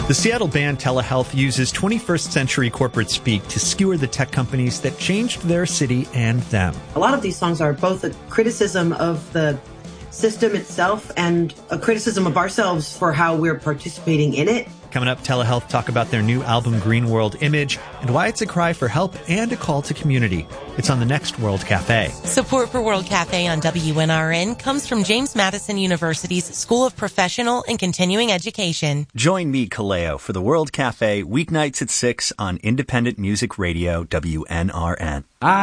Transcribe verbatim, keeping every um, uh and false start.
The Seattle band Telehealth uses twenty-first century corporate speak to skewer the tech companies that changed their city and them. A lot of these songs are both a criticism of the system itself and a criticism of ourselves for how we're participating in it. Coming up, Telehealth talk about their new album Green World Image and why it's a cry for help and a call to community. It's on the next World Cafe. Support for World Cafe on W N R N comes from James Madison University's School of Professional and Continuing Education. Join me, Kaleo, for the World Cafe weeknights at six on Independent Music Radio W N R N. I